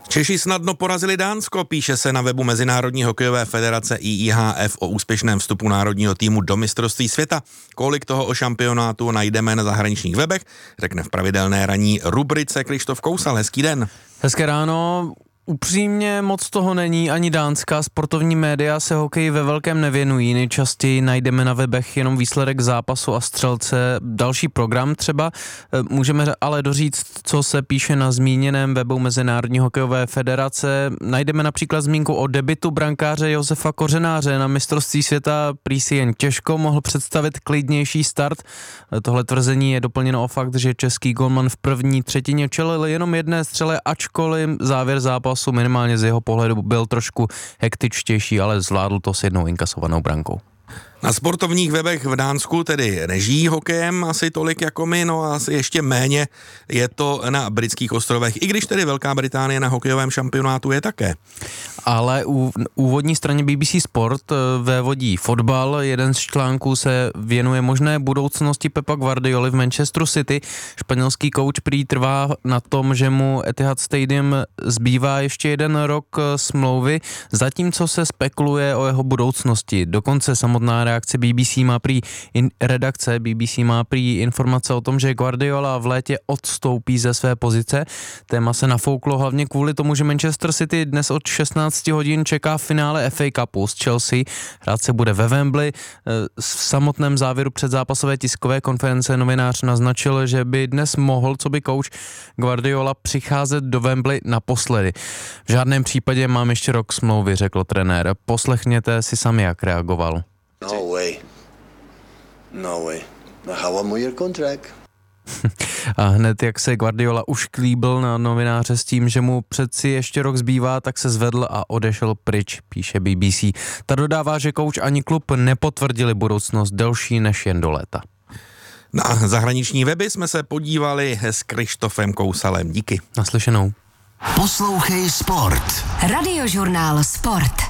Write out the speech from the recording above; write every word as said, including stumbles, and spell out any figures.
Češi snadno porazili Dánsko, píše se na webu Mezinárodní hokejové federace I I H F o úspěšném vstupu národního týmu do mistrovství světa. Kolik toho o šampionátu najdeme na zahraničních webech, řekne v pravidelné ranní rubrice Krištof Kousal. Hezký den. Hezké ráno. Upřímně moc toho není, ani dánská sportovní média se hokeji ve velkém nevěnují, nejčastěji najdeme na webech jenom výsledek zápasu a střelce, další program třeba, můžeme ale doříct, co se píše na zmíněném webu Mezinárodní hokejové federace, najdeme například zmínku o debutu brankáře Josefa Kořenáře na mistrovství světa, prý si jen těžko mohl představit klidnější start, tohle tvrzení je doplněno o fakt, že český golman v první třetině čelil jenom jedné střele, ačkoliv závěr zápasu minimálně z jeho pohledu byl trošku hektičtější, ale zvládl to s jednou inkasovanou brankou. Na sportovních webech v Dánsku tedy nežijí hokejem asi tolik jako my, no a asi ještě méně je to na britských ostrovech, i když tedy Velká Británie na hokejovém šampionátu je také. Ale u úvodní straně B B C Sport vévodí fotbal, jeden z článků se věnuje možné budoucnosti Pepa Guardioli v Manchesteru City. Španělský kouč prý trvá na tom, že mu Etihad Stadium zbývá ještě jeden rok smlouvy, zatímco se spekuluje o jeho budoucnosti. Dokonce samotná reakce B B C má prý, in, redakce B B C má prý informace o tom, že Guardiola v létě odstoupí ze své pozice. Téma se nafouklo hlavně kvůli tomu, že Manchester City dnes od šestnáct hodin čeká v finále F A Cupu s Chelsea. Hrát se bude ve Wembley. V samotném závěru předzápasové tiskové konference novinář naznačil, že by dnes mohl, co by kouč Guardiola, přicházet do Wembley naposledy. V žádném případě mám ještě rok smlouvy, řekl trenér. Poslechněte si sami, jak reagoval. No way. No way. I have one more year contract. A hned jak se Guardiola už klíbil na novináře s tím, že mu přeci ještě rok zbývá, tak se zvedl a odešel pryč, píše B B C. Ta dodává, že kouč ani klub nepotvrdili budoucnost delší než jen do léta. Na zahraniční weby jsme se podívali s Krištofem Kousalem. Díky. Naslyšenou. Poslouchej Sport. Radiožurnál Sport.